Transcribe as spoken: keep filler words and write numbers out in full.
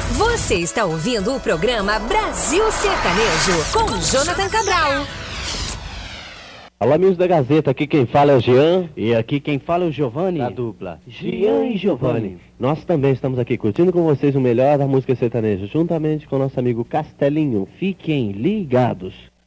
Você está ouvindo o programa Brasil Sertanejo com Jonathan Cabral. Olá, amigos da Gazeta, aqui quem fala é o Jean. E aqui quem fala é o Giovanni. Da dupla Jean e Giovanni. Nós também estamos aqui curtindo com vocês o melhor da música sertaneja, juntamente com o nosso amigo Castelinho. Fiquem ligados.